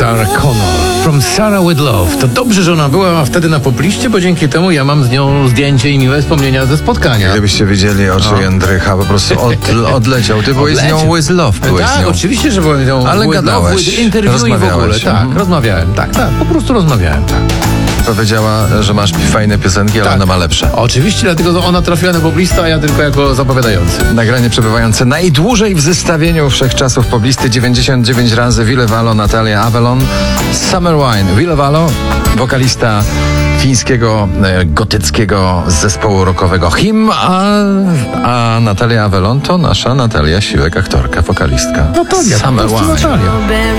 Sarah Connor, From Sarah with Love. To dobrze, że ona była wtedy na popliście, bo dzięki temu ja mam z nią zdjęcie i miłe wspomnienia ze spotkania. Gdybyście widzieli oczy Jędrycha, po prostu odleciał. Ty byłeś z nią with love. Tak, oczywiście, że byłem z nią Ale with gadałeś, love, interview i w ogóle. Tak, rozmawiałem, tak, po prostu rozmawiałem, tak. Powiedziała, że masz fajne piosenki, ale ona ma lepsze. Oczywiście, dlatego ona trafiła na poblista, a ja tylko jako zapowiadający. Nagranie przebywające najdłużej w zestawieniu wszechczasów poblisty 99 razy Ville Valo, Natalia Avalon, Summer Wine. Ville Valo, wokalista fińskiego, gotyckiego zespołu rockowego Him, a Natalia Avalon to nasza Natalia Siłek, aktorka, wokalistka. Natalia, Summer Wine. Natalia.